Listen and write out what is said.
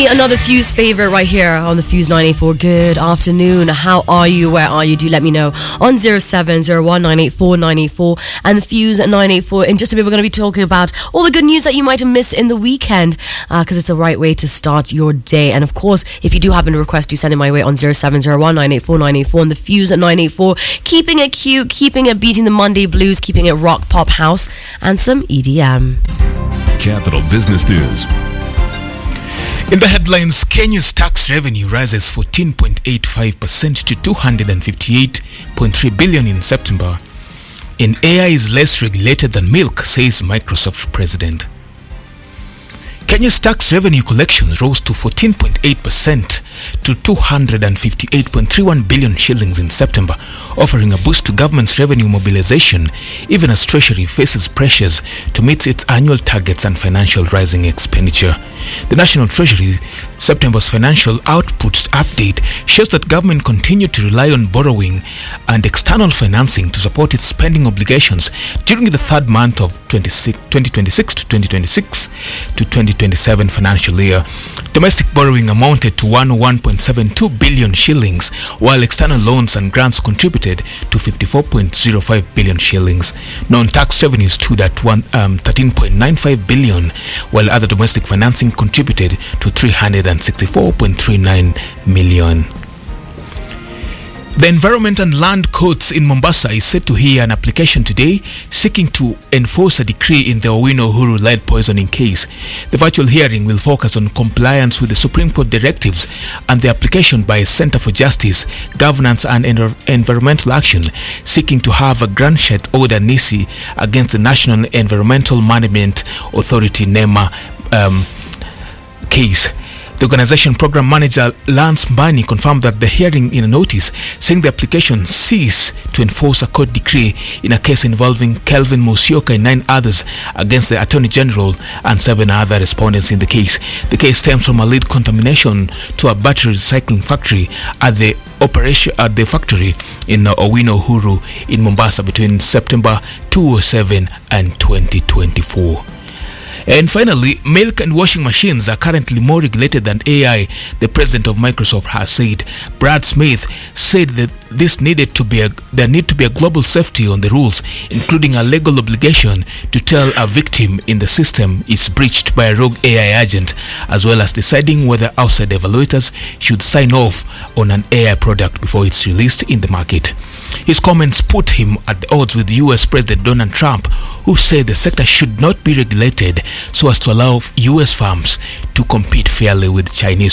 me another Fuse favorite right here on the Fuse 984. Good afternoon. How are you? Where are you? Do let me know on 0701984 and the Fuse 984. In just a bit, we're going to be talking about all the good news that you might have missed in the weekend, because it's the right way to start your day. And of course, if you do happen to request, do send it my way on 0701984 and the Fuse 984. Keeping it cute, keeping it beating the Monday blues, keeping it rock, pop, house, and some EDM. Capital Business News. In the headlines, Kenya's tax revenue rises 14.85% to 258.3 billion in September. And AI is less regulated than milk, says Microsoft president. Kenya's tax revenue collections rose to 14.8% to 258.31 billion shillings in September, offering a boost to government's revenue mobilization, even as Treasury faces pressures to meet its annual targets and financial rising expenditure. The National Treasury September's financial output update shows that government continued to rely on borrowing and external financing to support its spending obligations during the third month of 2026 to 2027 financial year. Domestic borrowing amounted to 101.72 billion shillings, while external loans and grants contributed to 54.05 billion shillings. Non-tax revenues stood at 13.95 billion, while other domestic financing contributed to 364.39 million. The Environment and Land Courts in Mombasa is set to hear an application today seeking to enforce a decree in the Owino Uhuru lead poisoning case. The virtual hearing will focus on compliance with the Supreme Court directives and the application by Center for Justice, Governance and Environmental Action seeking to have a grant order NISI against the National Environmental Management Authority NEMA case. The organization program manager Lance Mbani confirmed that the hearing in a notice saying the application seeks to enforce a court decree in a case involving Kelvin Musyoka and 9 others against the Attorney General and 7 other respondents in the case. The case stems from a lead contamination to a battery recycling factory at the factory in Owino Uhuru in Mombasa between September 2007 and 2024. And finally, milk and washing machines are currently more regulated than AI, the president of Microsoft has said. Brad Smith said that there need to be a global safety on the rules, including a legal obligation to tell a victim in the system is breached by a rogue AI agent, as well as deciding whether outside evaluators should sign off on an AI product before it's released in the market. His comments put him at the odds with US President Donald Trump, who said the sector should not be regulated so as to allow US firms to compete fairly with Chinese